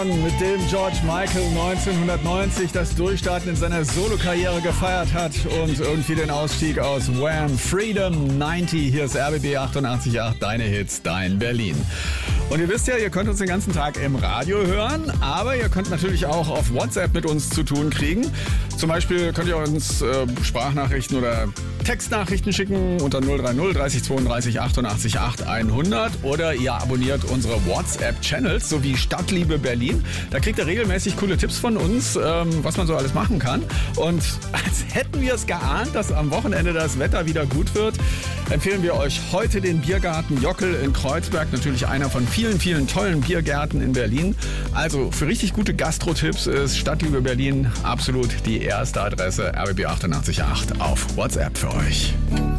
John, mit dem George Michael 1990 das Durchstarten in seiner Solokarriere gefeiert hat und irgendwie den Ausstieg aus Wham! Freedom 90. Hier ist RBB 88.8, deine Hits, dein Berlin. Und ihr wisst ja, ihr könnt uns den ganzen Tag im Radio hören, aber ihr könnt natürlich auch auf WhatsApp mit uns zu tun kriegen. Zum Beispiel könnt ihr uns Sprachnachrichten oder Textnachrichten schicken unter 030 30 32 88 8 100 oder ihr abonniert unsere WhatsApp-Channels sowie Stadtliebe Berlin. Da kriegt ihr regelmäßig coole Tipps von uns, was man so alles machen kann. Und als hätten wir es geahnt, dass am Wochenende das Wetter wieder gut wird, empfehlen wir euch heute den Biergarten Jockel in Kreuzberg. Natürlich einer von vielen, vielen tollen Biergärten in Berlin. Also für richtig gute Gastro-Tipps ist Stadtliebe Berlin absolut die erste Adresse. RBB 88.8 auf WhatsApp für euch.